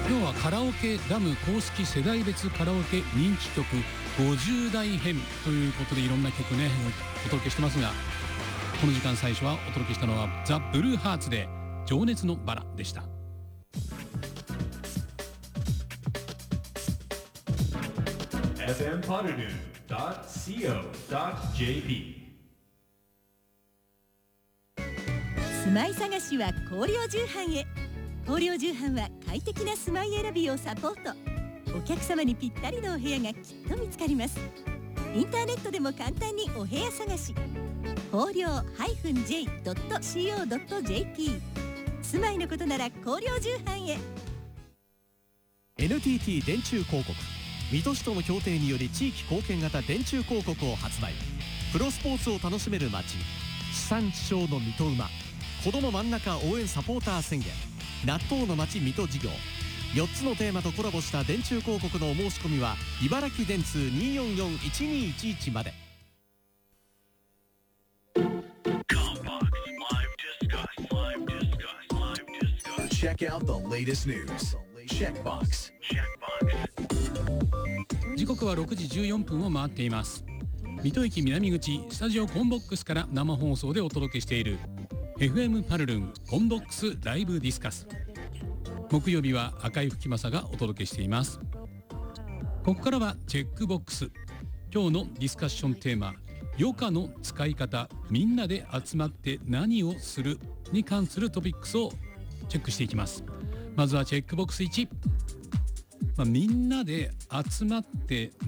今日はカラオケダム公式世代別カラオケ認知曲50代編ということで、いろんな曲ねお届けしてますが、この時間最初はお届けしたのはザ・ブルーハーツで情熱のバラでした。 fmpotterdoo.co.jp 住まい探しは広陵重版へ。広陵重版は快適な住まい選びをサポート。お客様にぴったりのお部屋がきっと見つかります。インターネットでも簡単にお部屋探し。広陵 -j.co.jp 住まいのことなら広陵重版へ。 NTT 電柱広告、水戸市との協定により地域貢献型電柱広告を発売。プロスポーツを楽しめる街、地産地消の水戸馬、子ども真ん中応援サポーター宣言、納豆の街水戸事業、4つのテーマとコラボした電柱広告のお申し込みは茨城電通 244-1211 まで。 Check out the latest news. Checkbox. 時刻は6時14分を回っています。水戸駅南口スタジオコンボックスから生放送でお届けしている FM パルルンコンボックスライブディスカス。木曜日は赤井吹正がお届けしています。ここからはチェックボックス。今日のディスカッションテーマ、余暇の使い方、みんなで集まって何をするに関するトピックスをチェックしていきます。まずはチェックボックス1、みんなで集まって